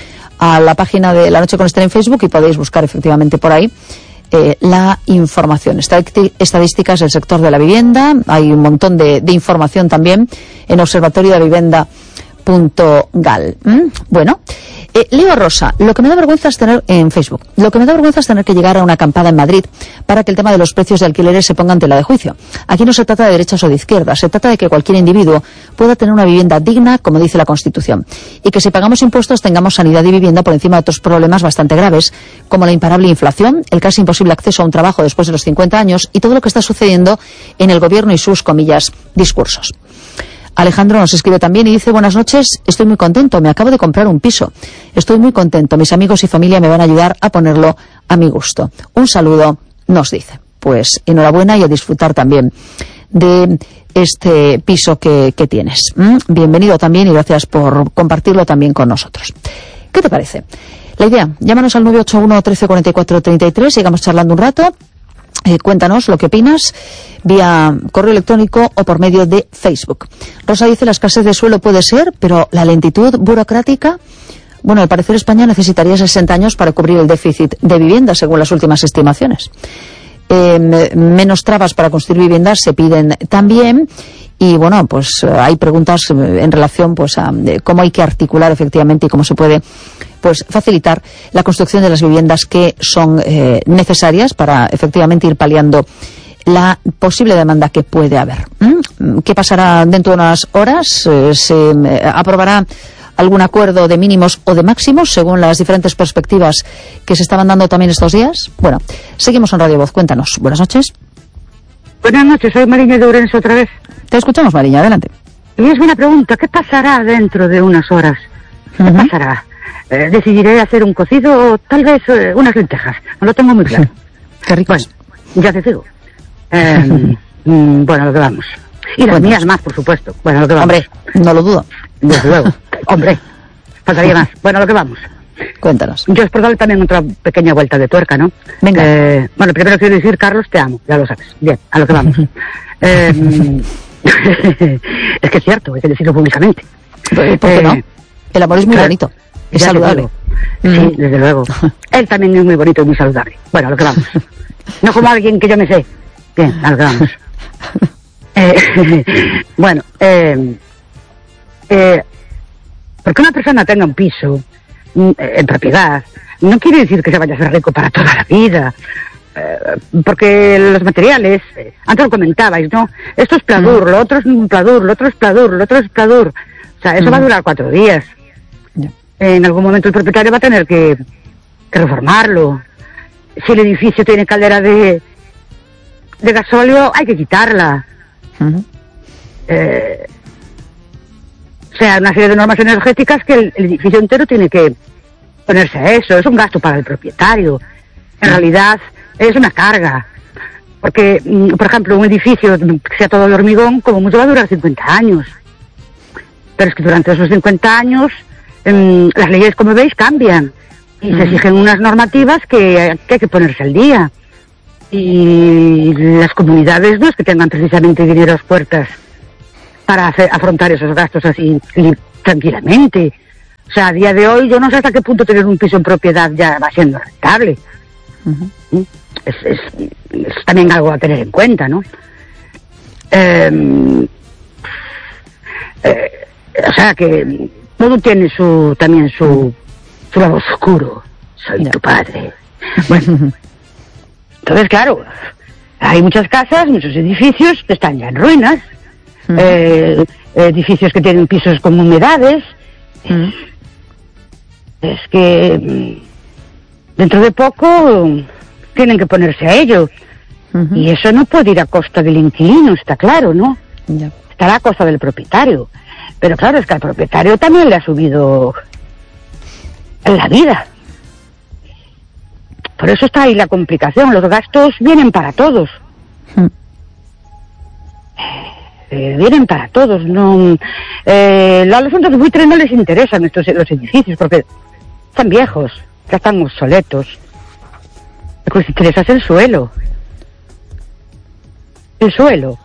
a la página de La Noche con Esther en Facebook y podéis buscar efectivamente por ahí Eh, la información, estadísticas del sector de la vivienda. Hay un montón de, de información también en observatorio de vivienda punto gal. ¿Mm? Bueno, eh, Leo Rosa, lo que me da vergüenza es tener en Facebook, lo que me da vergüenza es tener que llegar a una acampada en Madrid para que el tema de los precios de alquileres se ponga en tela de juicio. Aquí no se trata de derechas o de izquierdas, se trata de que cualquier individuo pueda tener una vivienda digna, como dice la Constitución, y que si pagamos impuestos tengamos sanidad y vivienda por encima de otros problemas bastante graves, como la imparable inflación, el casi imposible acceso a un trabajo después de los cincuenta años y todo lo que está sucediendo en el gobierno y sus, comillas, discursos. Alejandro nos escribe también y dice, buenas noches, estoy muy contento, me acabo de comprar un piso. Estoy muy contento, mis amigos y familia me van a ayudar a ponerlo a mi gusto. Un saludo, nos dice. Pues enhorabuena y a disfrutar también de este piso que, que tienes. ¿Mm? Bienvenido también y gracias por compartirlo también con nosotros. ¿Qué te parece? La idea, llámanos al nueve ocho uno, trece, cuarenta y cuatro, treinta y tres, sigamos charlando un rato. Eh, cuéntanos lo que opinas vía correo electrónico o por medio de Facebook. Rosa dice, la escasez de suelo puede ser, pero la lentitud burocrática, bueno, al parecer España necesitaría sesenta años para cubrir el déficit de vivienda, según las últimas estimaciones. Eh, menos trabas para construir viviendas se piden también. Y bueno, pues hay preguntas en relación pues a cómo hay que articular efectivamente y cómo se puede pues facilitar la construcción de las viviendas que son eh, necesarias para efectivamente ir paliando la posible demanda que puede haber. ¿Mm? ¿Qué pasará dentro de unas horas? Eh, ¿Se eh, aprobará algún acuerdo de mínimos o de máximos según las diferentes perspectivas que se estaban dando también estos días? Bueno, seguimos en Radio Voz. Cuéntanos. Buenas noches. Buenas noches, soy Mariña de Ourense otra vez. Te escuchamos, Mariña, adelante. Y es una pregunta, ¿qué pasará dentro de unas horas? ¿Qué uh-huh. pasará? Eh, decidiré hacer un cocido o tal vez eh, unas lentejas, no lo tengo muy claro. Qué ricos. Bueno, ya te digo. Eh, mm, bueno, lo que vamos. Y las mías más, por supuesto. Bueno, lo que vamos. Hombre, no lo dudo. Desde luego. Hombre, faltaría más. Bueno, lo que vamos. Cuéntanos. Yo es por darle también otra pequeña vuelta de tuerca, ¿no? Venga. Eh, bueno, primero quiero decir, Carlos, te amo, ya lo sabes. Bien, a lo que vamos. eh, es que es cierto, hay que decirlo públicamente. ¿Por qué eh, no? El amor es muy claro, bonito, es saludable. Sí, mm. desde luego. Él también es muy bonito y muy saludable. Bueno, a lo que vamos. No como alguien que yo me sé. Bien, a lo que vamos. Eh, bueno, eh, eh, porque una persona tenga un piso en propiedad no quiere decir que se vaya a ser rico para toda la vida, eh, porque los materiales, eh, antes lo comentabais, ¿no? Esto es pladur, mm. lo otro es pladur, lo otro es pladur, lo otro es pladur, o sea, eso mm. va a durar cuatro días. Yeah. En algún momento el propietario va a tener que, que reformarlo. Si el edificio tiene caldera de de gasóleo, hay que quitarla. Mm. eh, O sea, una serie de normas energéticas que el, el edificio entero tiene que ponerse a eso. Es un gasto para el propietario. En realidad es una carga. Porque, por ejemplo, un edificio que sea todo de hormigón, como mucho va a durar cincuenta años. Pero es que durante esos cincuenta años, eh, las leyes, como veis, cambian. Y uh-huh. se exigen unas normativas que, que hay que ponerse al día. Y las comunidades no es que tengan precisamente dinero a las puertas para hacer, afrontar esos gastos así tranquilamente. O sea, a día de hoy yo no sé hasta qué punto tener un piso en propiedad ya va siendo rentable. Uh-huh. Es, es, es también algo a tener en cuenta, ¿no? Eh, eh, o sea que todo tiene su también su, su lado oscuro. Soy no. tu padre. Bueno, entonces claro, hay muchas casas, muchos edificios que están ya en ruinas, uh-huh. eh, edificios que tienen pisos con humedades. Uh-huh. Es que dentro de poco tienen que ponerse a ello. Uh-huh. Y eso no puede ir a costa del inquilino, está claro, ¿no? Yeah. Estará a costa del propietario. Pero claro, es que al propietario también le ha subido la vida. Por eso está ahí la complicación. Los gastos vienen para todos. Uh-huh. Eh, vienen para todos. No, eh, a los fondos de buitre no les interesan estos los edificios porque están viejos, ya están obsoletos. Lo que les interesa es el suelo. El suelo.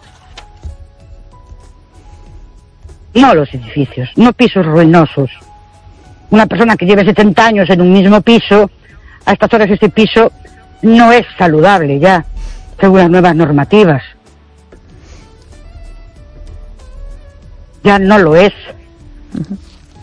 No los edificios, no pisos ruinosos. Una persona que lleve setenta años en un mismo piso, a estas horas ese piso no es saludable ya, según las nuevas normativas. Ya no lo es. Uh-huh.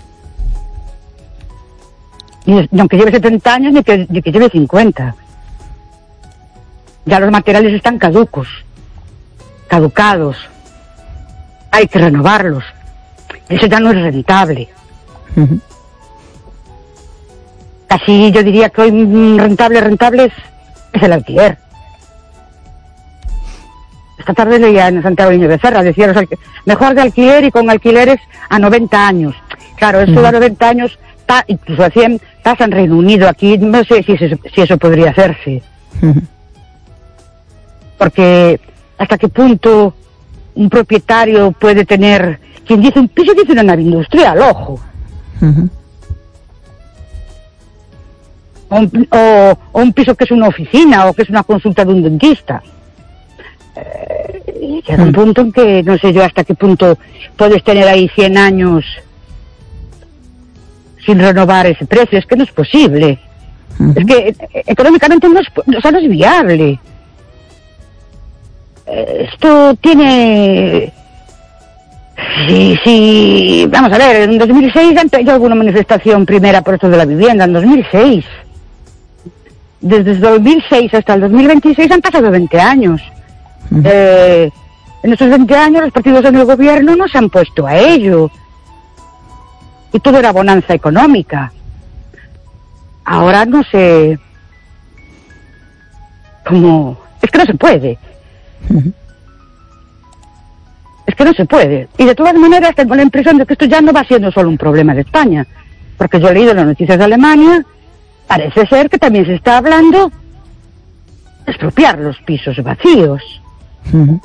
Ni, ni aunque lleve setenta años, ni que, ni que lleve cincuenta. Ya los materiales están caducos, caducados. Hay que renovarlos. Eso ya no es rentable. Uh-huh. Casi yo diría que hoy rentable, rentable es, es el alquiler. Esta tarde leía en Santiago Niño Becerra, decía los alqu- mejor de alquiler y con alquileres a noventa años. Claro, eso uh-huh. a noventa años, ta, incluso a cien, pasa en Reino Unido. Aquí no sé si eso, si eso podría hacerse. Uh-huh. Porque hasta qué punto un propietario puede tener, quien dice un piso dice una nave industrial, ojo. Uh-huh. O, un, o, o un piso que es una oficina o que es una consulta de un dentista. Eh, llega un punto en que no sé yo hasta qué punto puedes tener ahí cien años sin renovar ese precio. Es que no es posible. Uh-huh. Es que eh, económicamente no es, o sea, no es viable. Eh, esto tiene... Sí, sí, vamos a ver, en dos mil seis ya hubo una manifestación primera por esto de la vivienda, en dos mil seis. Desde dos mil seis hasta el dos mil veintiséis han pasado veinte años. Uh-huh. Eh, en estos veinte años los partidos en el gobierno no se han puesto a ello. Y todo era bonanza económica. Ahora no sé... cómo... Es que no se puede. Uh-huh. Es que no se puede. Y de todas maneras tengo la impresión de que esto ya no va siendo solo un problema de España. Porque yo he leído las noticias de Alemania, parece ser que también se está hablando de expropiar los pisos vacíos. Uh-huh.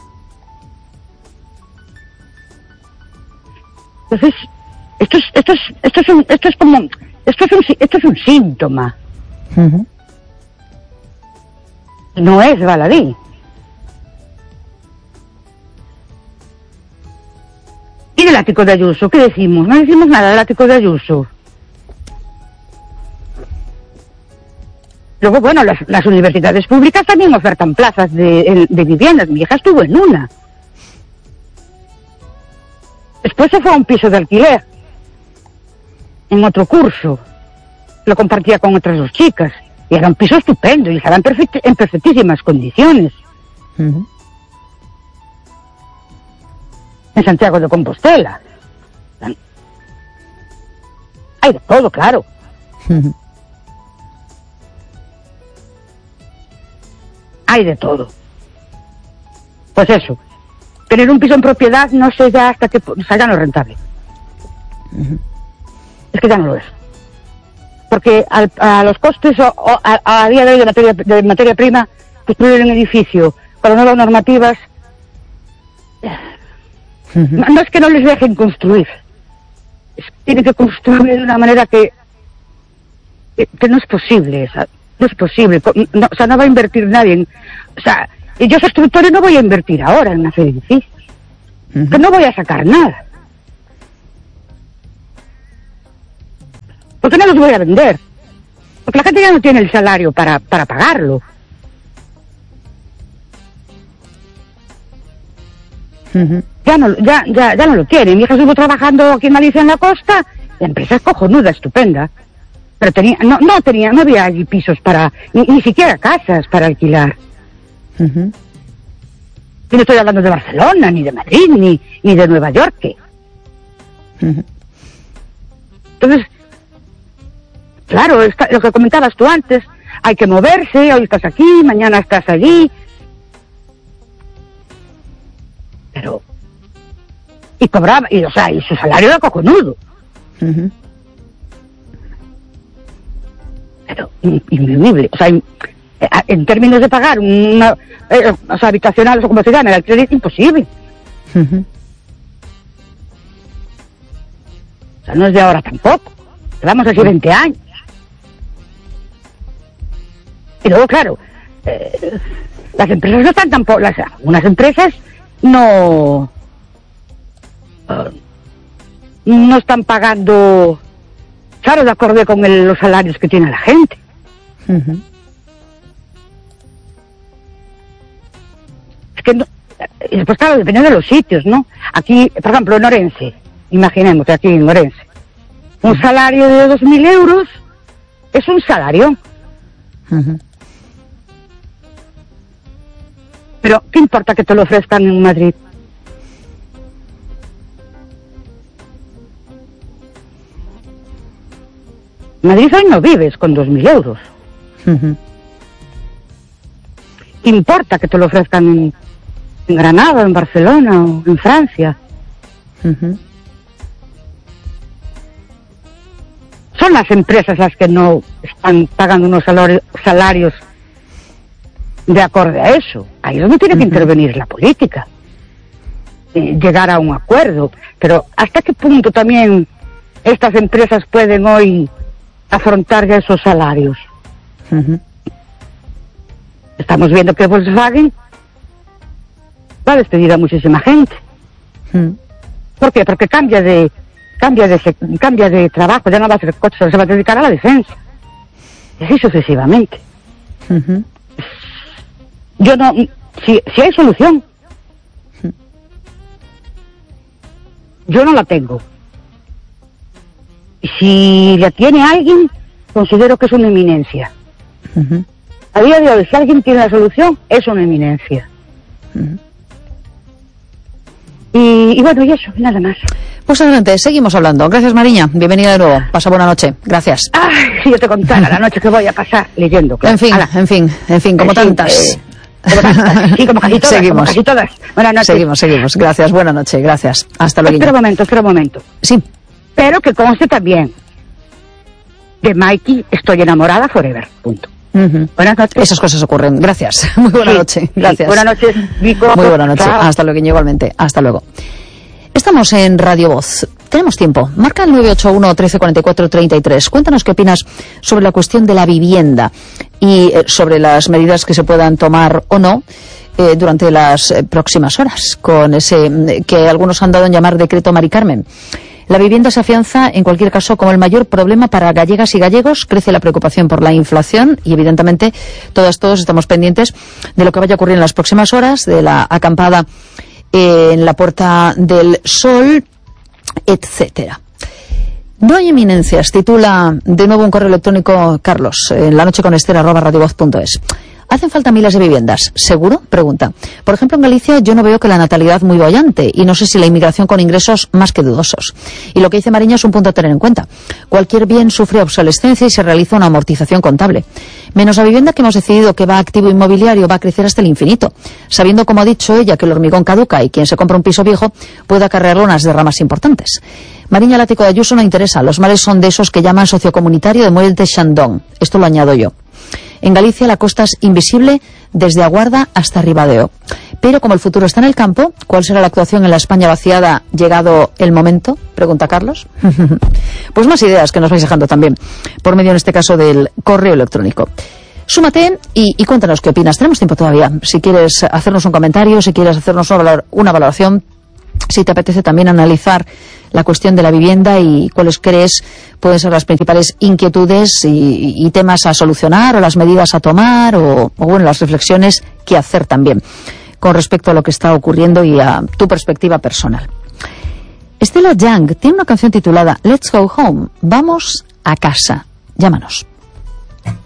Entonces, esto es, esto es, esto es un, esto es como, esto es un, esto es un síntoma. Uh-huh. No es baladí. ¿Y del ático de Ayuso? ¿Qué decimos? No decimos nada del ático de Ayuso. Luego, bueno, las, las universidades públicas también ofertan plazas de, de viviendas. Mi hija estuvo en una. Después se fue a un piso de alquiler. En otro curso. Lo compartía con otras dos chicas. Y era un piso estupendo y estaban perfect- en perfectísimas condiciones. Uh-huh. En Santiago de Compostela. Hay de todo, claro. Uh-huh. Hay de todo. Pues eso. Tener un piso en propiedad no sé ya hasta qué... O sea, ya no es rentable. Uh-huh. Es que ya no lo es. Porque al, a los costes o, o, a, a día de hoy de materia, de materia prima, construir un edificio con las nuevas normativas, uh-huh. no, no es que no les dejen construir, es que tienen que construir de una manera que, que, que no es posible, o sea, no es posible, no, o sea, no va a invertir nadie en, o sea, yo constructores no voy a invertir ahora en hacer edificios, uh-huh. que no voy a sacar nada, porque no los voy a vender, porque la gente ya no tiene el salario para, para pagarlo. Uh-huh. Ya no, ya, ya, ya no lo tiene. Mi hija estuvo trabajando aquí en Galicia en la costa, la empresa es cojonuda, estupenda, pero tenía, no, no tenía, no había allí pisos para, ni, ni siquiera casas para alquilar. Uh-huh. Y no estoy hablando de Barcelona, ni de Madrid, ni, ni de Nueva York. Uh-huh. Entonces, claro, está, lo que comentabas tú antes, hay que moverse, hoy estás aquí, mañana estás allí. Pero, y cobraba, y o sea, y su salario era cojonudo. Uh-huh. Pero, invivible, o sea, en, en términos de pagar una, eh, o sea, habitacional, o como se llama, el alquiler es imposible. Uh-huh. O sea, no es de ahora tampoco, llevamos así veinte años. Y luego, claro, eh, las empresas no están tampoco, las, algunas empresas no uh, no están pagando, claro, de acuerdo con el, los salarios que tiene la gente. Uh-huh. Es que no, y después, claro, depende de los sitios, ¿no? Aquí, por ejemplo, en Orense, imaginemos que aquí en Orense, un salario de dos mil euros es un salario. Uh-huh. Pero, ¿qué importa que te lo ofrezcan en Madrid? En Madrid hoy no vives con dos mil euros. Uh-huh. ¿Qué importa que te lo ofrezcan en, en Granada, en Barcelona o en Francia? Uh-huh. Son las empresas las que no están pagando unos salarios, salarios de acorde a eso. Ahí es donde tiene que uh-huh. intervenir la política, eh, llegar a un acuerdo. Pero ¿hasta qué punto también estas empresas pueden hoy afrontar ya esos salarios? Uh-huh. Estamos viendo que Volkswagen va a despedir a muchísima gente. Uh-huh. ¿Por qué? Porque cambia de cambia de cambia de trabajo, ya no va a hacer coches, se va a dedicar a la defensa, y así sucesivamente. Uh-huh. Yo no, si, si hay solución, yo no la tengo. Y si la tiene alguien, considero que es una eminencia. Uh-huh. A día de hoy, si alguien tiene la solución, es una eminencia. Uh-huh. Y, y bueno, y eso, nada más. Pues adelante, seguimos hablando. Gracias, Mariña. Bienvenida de nuevo. Pasa buena noche. Gracias. Ay, si yo te contara la noche que voy a pasar leyendo. Claro. En fin, Ala. en fin, en fin, como eh, tantas. Sí, eh, como tantas. Sí, como casi todas. Seguimos. Como casi todas. Buenas noches. Seguimos, seguimos. Gracias, buena noche. Gracias. Hasta luego. Espera un momento, espera un momento. Sí. Pero que conste también. De Mikey estoy enamorada forever. Punto. Uh-huh. Buenas noches. Esas cosas ocurren. Gracias. Muy buena sí, noche. Sí. Gracias. Buenas noches, Vico. Muy buena noche. Chao. Hasta luego, igualmente. Hasta luego. Estamos en Radio Voz. Tenemos tiempo. Marca el nueve ocho uno, trece cuarenta y cuatro, treinta y tres. Cuéntanos qué opinas sobre la cuestión de la vivienda y eh, sobre las medidas que se puedan tomar o no eh, durante las eh, próximas horas, con ese eh, que algunos han dado en llamar decreto Mari Carmen. La vivienda se afianza, en cualquier caso, como el mayor problema para gallegas y gallegos. Crece la preocupación por la inflación y, evidentemente, todas, todos estamos pendientes de lo que vaya a ocurrir en las próximas horas, de la acampada en la Puerta del Sol, etcétera. No hay eminencias, titula de nuevo un correo electrónico Carlos, en la noche con Esther arroba radiovoz punto es. ¿Hacen falta miles de viviendas? ¿Seguro? Pregunta. Por ejemplo, en Galicia yo no veo que la natalidad muy boyante y no sé si la inmigración con ingresos más que dudosos. Y lo que dice Mariña es un punto a tener en cuenta. Cualquier bien sufre obsolescencia y se realiza una amortización contable. Menos la vivienda que hemos decidido que va a activo inmobiliario va a crecer hasta el infinito, sabiendo, como ha dicho ella, que el hormigón caduca y quien se compra un piso viejo puede acarrearle unas derramas importantes. Mariña Lático de Ayuso no interesa. Los males son de esos que llaman sociocomunitario de Muelle de Chandon. Esto lo añado yo. En Galicia la costa es invisible desde Aguarda hasta Ribadeo. Pero como el futuro está en el campo, ¿cuál será la actuación en la España vaciada llegado el momento? Pregunta Carlos. Pues más ideas que nos vais dejando también, por medio en este caso del correo electrónico. Súmate y, y cuéntanos qué opinas. Tenemos tiempo todavía. Si quieres hacernos un comentario, si quieres hacernos una valoración, si te apetece también analizar la cuestión de la vivienda y cuáles crees pueden ser las principales inquietudes y, y temas a solucionar o las medidas a tomar o, o bueno, las reflexiones que hacer también con respecto a lo que está ocurriendo y a tu perspectiva personal. Stella Young tiene una canción titulada Let's Go Home. Vamos a casa. Llámanos.